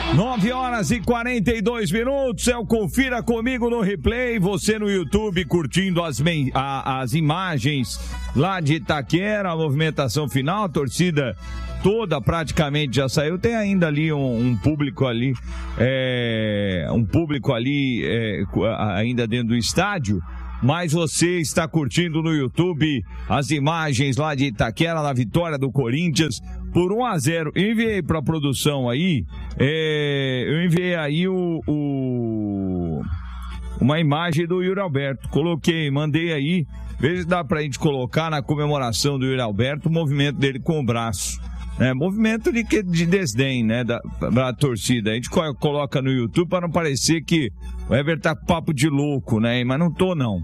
9h42, é o Confira Comigo no Replay, você no YouTube curtindo as imagens lá de Itaquera, a movimentação final, a torcida toda praticamente já saiu, tem ainda ali um público ali, ainda dentro do estádio, mas você está curtindo no YouTube as imagens lá de Itaquera, na vitória do Corinthians por 1-0. Eu enviei para a produção aí, uma imagem do Yuri Alberto, mandei aí, veja se dá pra gente colocar na comemoração do Yuri Alberto o movimento dele com o braço. Movimento de desdém, né, da torcida. A gente coloca no YouTube para não parecer que o Everton tá com papo de louco, né, mas não tô não.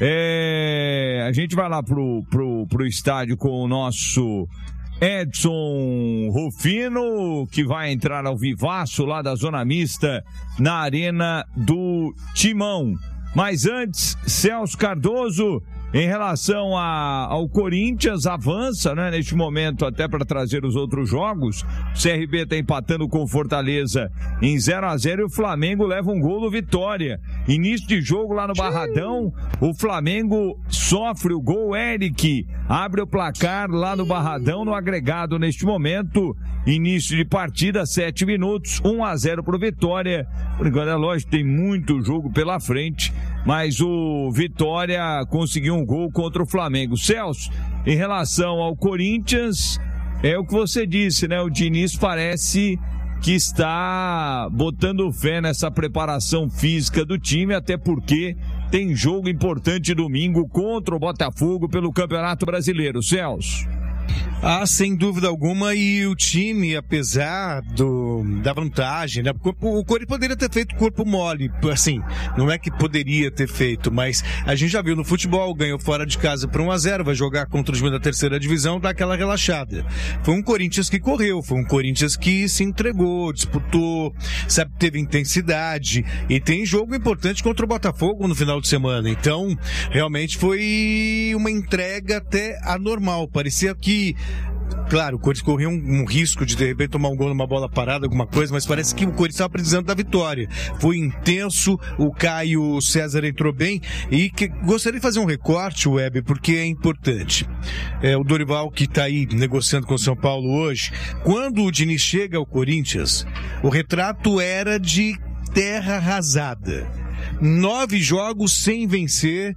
A gente vai lá pro estádio com o nosso Edson Rufino, que vai entrar ao vivaço lá da Zona Mista, na Arena do Timão. Mas antes, Celso Cardoso, em relação ao Corinthians, avança, né, neste momento, até para trazer os outros jogos. O CRB está empatando com o Fortaleza em 0-0 e o Flamengo leva um gol do Vitória. Início de jogo lá no Barradão, o Flamengo sofre o gol, Eric abre o placar lá no Barradão, no agregado neste momento. Início de partida, 7 minutos, 1-0 pro Vitória. Por enquanto, é lógico, tem muito jogo pela frente, mas o Vitória conseguiu um gol contra o Flamengo. Celso, em relação ao Corinthians, é o que você disse, né? O Diniz parece que está botando fé nessa preparação física do time, até porque tem jogo importante domingo contra o Botafogo pelo Campeonato Brasileiro. Celso. Sem dúvida alguma, e o time, apesar da vantagem, né? O Corinthians poderia ter feito corpo mole, assim, não é que poderia ter feito, mas a gente já viu no futebol, ganhou fora de casa por 1-0, vai jogar contra o time da terceira divisão, dá aquela relaxada. Foi um Corinthians que correu, foi um Corinthians que se entregou, disputou, sabe, teve intensidade, e tem jogo importante contra o Botafogo no final de semana, então, realmente foi uma entrega até anormal, parecia que, claro, o Corinthians correu um risco de repente tomar um gol numa bola parada, alguma coisa, mas parece que o Corinthians estava precisando da vitória. Foi intenso, o Caio César entrou bem e gostaria de fazer um recorte, Web, porque é importante. O Dorival, que está aí negociando com o São Paulo hoje, quando o Diniz chega ao Corinthians, o retrato era de terra arrasada. 9 jogos sem vencer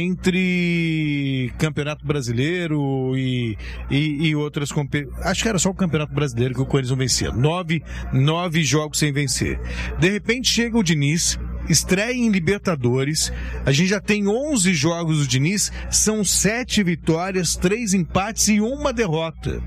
entre Campeonato Brasileiro e outras competições. Acho que era só o Campeonato Brasileiro que o Corinthians não vencia. 9 jogos sem vencer. De repente chega o Diniz, estreia em Libertadores. A gente já tem 11 jogos do Diniz, são 7 vitórias, 3 empates e 1 derrota.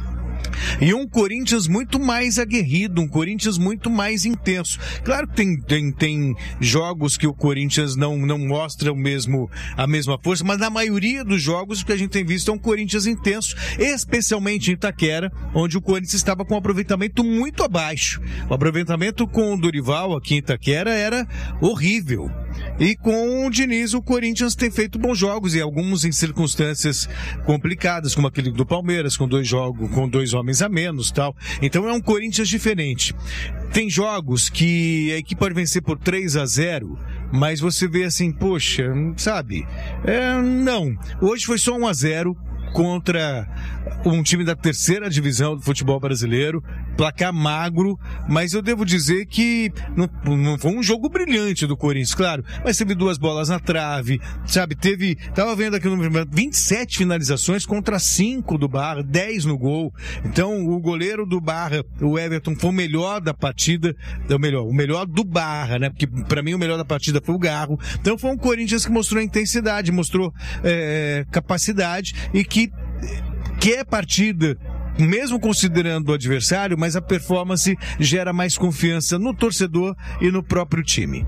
E um Corinthians muito mais aguerrido, um Corinthians muito mais intenso. Claro que tem jogos que o Corinthians não mostra a mesma força, mas na maioria dos jogos o que a gente tem visto é um Corinthians intenso, especialmente em Itaquera, onde o Corinthians estava com um aproveitamento muito abaixo. O aproveitamento com o Dorival aqui em Itaquera era horrível. E com o Diniz, o Corinthians tem feito bons jogos, e alguns em circunstâncias complicadas, como aquele do Palmeiras, com 2 homens a menos, tal. Então é um Corinthians diferente. Tem jogos que a equipe pode vencer por 3-0, mas você vê assim, poxa, sabe? Não. Hoje foi só 1-0 contra um time da terceira divisão do futebol brasileiro, placar magro, mas eu devo dizer que não foi um jogo brilhante do Corinthians, claro, mas teve 2 bolas na trave, sabe, tava vendo aqui no 27 finalizações contra 5 do Barra, 10 no gol. Então o goleiro do Barra, o Everton, foi o melhor da partida, o melhor do Barra, né, porque pra mim o melhor da partida foi o Garro. Então foi um Corinthians que mostrou intensidade, mostrou capacidade, e que é partida, mesmo considerando o adversário, mas a performance gera mais confiança no torcedor e no próprio time.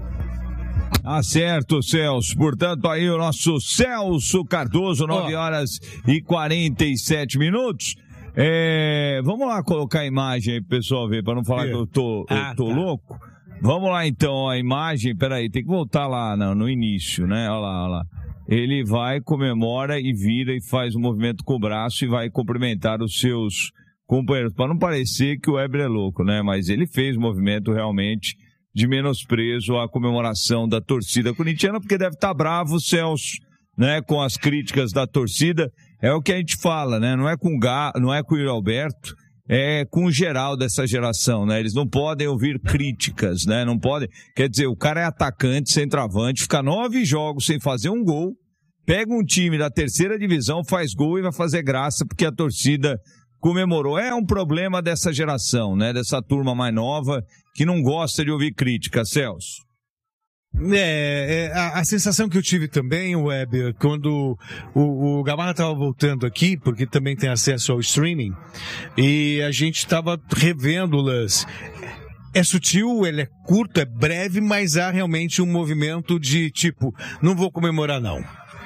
Certo, Celso. Portanto, aí o nosso Celso Cardoso, 9h47. Vamos lá colocar a imagem aí pro pessoal ver, para não falar que eu tô louco. Vamos lá então, a imagem, peraí, tem que voltar lá no início, né? Olha lá. Ele vai, comemora e vira e faz um movimento com o braço e vai cumprimentar os seus companheiros, para não parecer que o Weber é louco, né? Mas ele fez um movimento realmente de menosprezo à comemoração da torcida corintiana, porque deve estar bravo o Celso, né? Com as críticas da torcida. É o que a gente fala, né? Não é com o Yuri Alberto, é com o geral dessa geração, né? Eles não podem ouvir críticas, né? Não podem. Quer dizer, o cara é atacante, centroavante, fica 9 jogos sem fazer um gol, pega um time da terceira divisão, faz gol e vai fazer graça porque a torcida comemorou. É um problema dessa geração, né? Dessa turma mais nova que não gosta de ouvir crítica, Celso. A sensação que eu tive também, Weber, quando o Gamarra estava voltando aqui, porque também tem acesso ao streaming, e a gente estava revendo o lance. É sutil, ele é curto, é breve, mas há realmente um movimento de tipo, não vou comemorar não.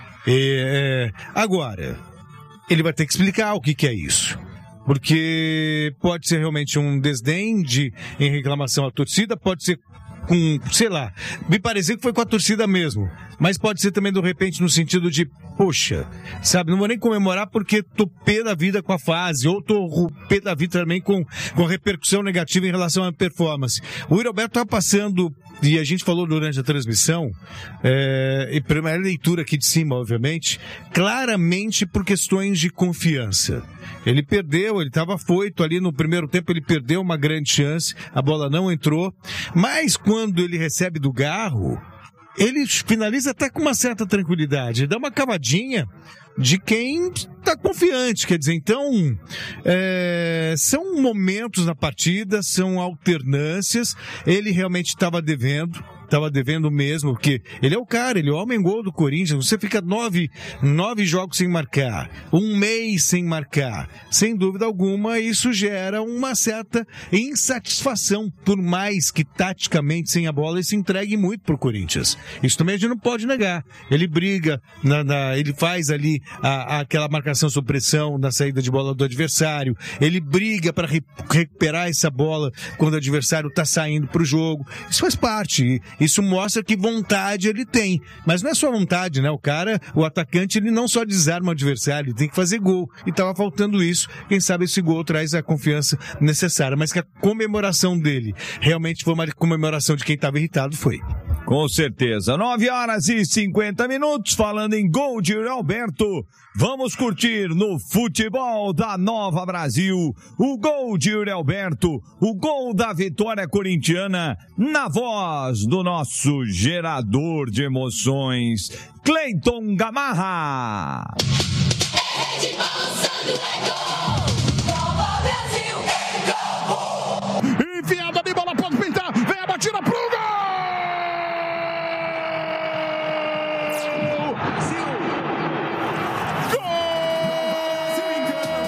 Agora, ele vai ter que explicar o que é isso. Porque pode ser realmente um desdém em reclamação à torcida, pode ser com, sei lá, me pareceu que foi com a torcida mesmo, mas pode ser também de repente no sentido de, poxa, sabe, não vou nem comemorar porque tô pé da vida com a fase, ou tô pé da vida também com repercussão negativa em relação à performance. O Yuri Alberto tá passando, e a gente falou durante a transmissão, e primeira leitura aqui de cima, obviamente, claramente por questões de confiança. Ele perdeu, ele estava afoito ali no primeiro tempo, ele perdeu uma grande chance, a bola não entrou, mas quando ele recebe do Garro, ele finaliza até com uma certa tranquilidade, dá uma cavadinha de quem está confiante, quer dizer, então são momentos na partida, são alternâncias, ele realmente estava devendo mesmo, porque ele é o cara, ele é o homem-gol do Corinthians, você fica 9 jogos sem marcar, um mês sem marcar, sem dúvida alguma, isso gera uma certa insatisfação, por mais que taticamente sem a bola ele se entregue muito pro Corinthians, isso também a gente não pode negar, ele briga, ele faz ali aquela marcação sob pressão na saída de bola do adversário, ele briga para recuperar essa bola quando o adversário está saindo pro jogo, isso faz parte. Isso mostra que vontade ele tem. Mas não é só vontade, né? O atacante, ele não só desarma o adversário, ele tem que fazer gol. E estava faltando isso. Quem sabe esse gol traz a confiança necessária. Mas que a comemoração dele realmente foi uma comemoração de quem estava irritado, foi. Com certeza. 9h50, falando em gol de Yuri Alberto. Vamos curtir no futebol da Nova Brasil o gol de Yuri Alberto, o gol da vitória corintiana, na voz do nosso gerador de emoções, Cleiton Gamarra.